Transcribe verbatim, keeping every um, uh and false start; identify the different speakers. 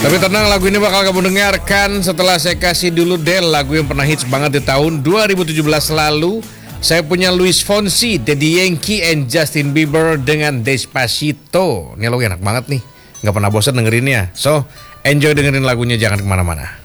Speaker 1: Tapi tenang, lagu ini bakal kamu dengarkan setelah saya kasih dulu Del, lagu yang pernah hits banget di tahun dua ribu tujuh belas lalu. Saya punya Luis Fonsi, Daddy Yankee, and Justin Bieber dengan Despacito. Ini lagu enak banget nih, gak pernah bosan dengerinnya. So, enjoy dengerin lagunya, jangan kemana-mana.